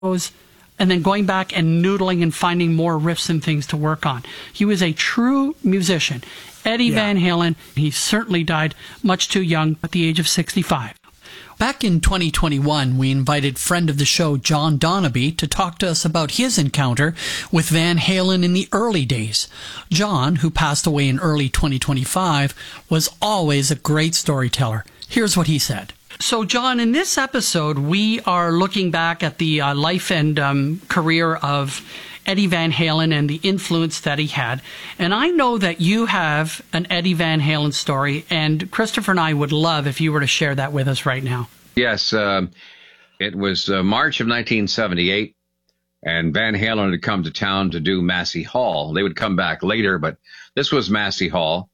and then going back and noodling and finding more riffs and things to work on. He was a true musician. Eddie Van Halen, he certainly died much too young at the age of 65. Back in 2021, we invited friend of the show, John Donaby, to talk to us about his encounter with Van Halen in the early days. John, who passed away in early 2025, was always a great storyteller. Here's what he said. So, John, in this episode, we are looking back at the life and career of Eddie Van Halen and the influence that he had. And I know that you have an Eddie Van Halen story, and Christopher and I would love if you were to share that with us right now. Yes, it was March of 1978, and Van Halen had come to town to do Massey Hall. They would come back later, but this was Massey Hall.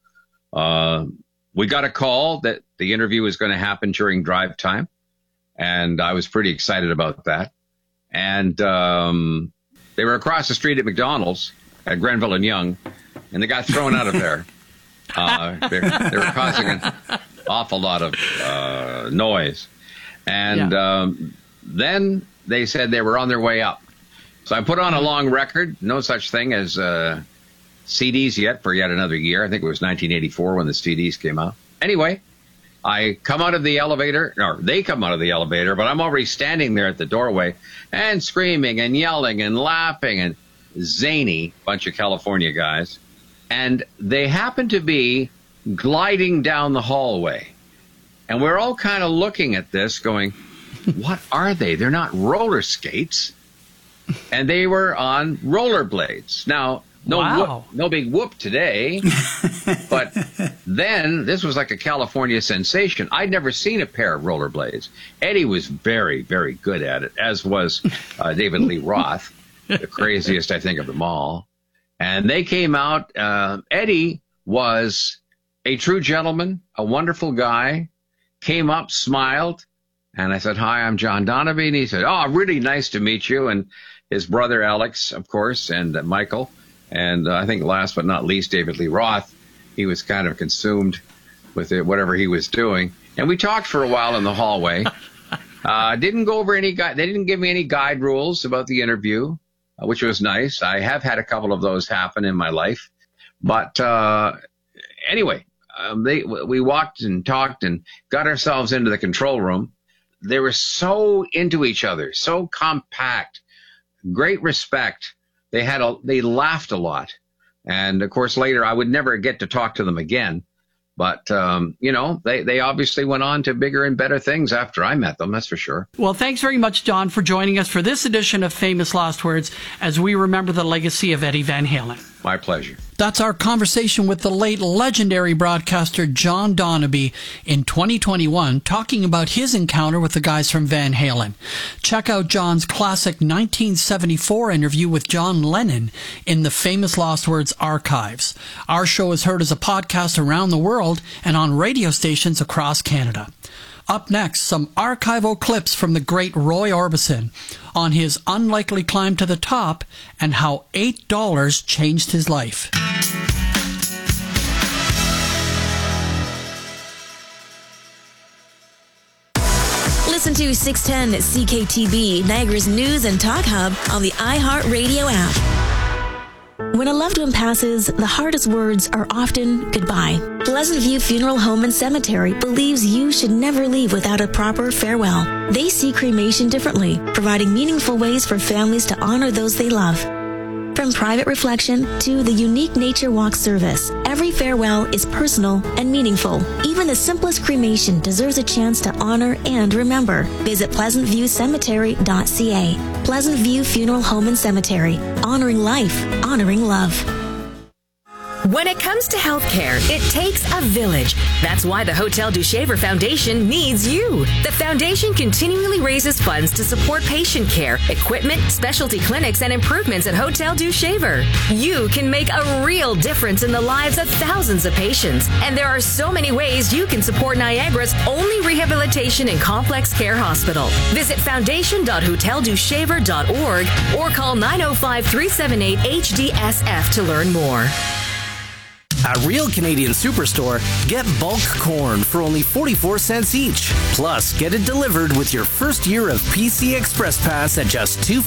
We got a call that the interview was going to happen during drive time, and I was pretty excited about that. And they were across the street at McDonald's at Grenville and Young, and they got thrown out of there. They were causing an awful lot of noise. And then they said they were on their way up. So I put on a long record, no such thing as CDs yet for yet another year. I think it was 1984 when the CDs came out. Anyway, I come out of the elevator, or they come out of the elevator, but I'm already standing there at the doorway and screaming and yelling and laughing and zany bunch of California guys. And they happen to be gliding down the hallway. And we're all kind of looking at this going, what are they? They're not roller skates. And they were on rollerblades. Now, no big whoop today, but then this was like a California sensation. I'd never seen a pair of rollerblades. Eddie was very, very good at it, as was David Lee Roth, the craziest, I think, of them all. And they came out. Eddie was a true gentleman, a wonderful guy, came up, smiled, and I said, hi, I'm John Donaby. And he said, oh, really nice to meet you. And his brother Alex, of course, and Michael. And I think last but not least, David Lee Roth. He was kind of consumed with whatever he was doing. And we talked for a while in the hallway. Didn't go over any they didn't give me any guide rules about the interview, which was nice. I have had a couple of those happen in my life. But anyway, we walked and talked and got ourselves into the control room. They were so into each other, so compact, great respect. They laughed a lot. And of course, later I would never get to talk to them again. But, they obviously went on to bigger and better things after I met them, that's for sure. Well, thanks very much, John, for joining us for this edition of Famous Last Words as we remember the legacy of Eddie Van Halen. My pleasure. That's our conversation with the late legendary broadcaster John Donaby in 2021, talking about his encounter with the guys from Van Halen. Check out John's classic 1974 interview with John Lennon in the Famous Lost Words archives. Our show is heard as a podcast around the world and on radio stations across Canada. Up next, some archival clips from the great Roy Orbison on his unlikely climb to the top and how $8 changed his life. Listen to 610 CKTB, Niagara's news and talk hub on the iHeartRadio app. When a loved one passes, the hardest words are often goodbye. Pleasant View Funeral Home and Cemetery believes you should never leave without a proper farewell. They see cremation differently, providing meaningful ways for families to honor those they love. From private reflection to the unique nature walk service, every farewell is personal and meaningful. Even the simplest cremation deserves a chance to honor and remember. Visit pleasantviewcemetery.ca. Pleasant View Funeral Home and Cemetery. Honoring life, honoring love. When it comes to healthcare, it takes a village. That's why the Hotel du Shaver Foundation needs you. The foundation continually raises funds to support patient care, equipment, specialty clinics, and improvements at Hotel du Shaver. You can make a real difference in the lives of thousands of patients. And there are so many ways you can support Niagara's only rehabilitation and complex care hospital. Visit foundation.hoteldushaver.org or call 905-378-HDSF to learn more. At Real Canadian Superstore, get bulk corn for only 44 cents each. Plus, get it delivered with your first year of PC Express Pass at just $2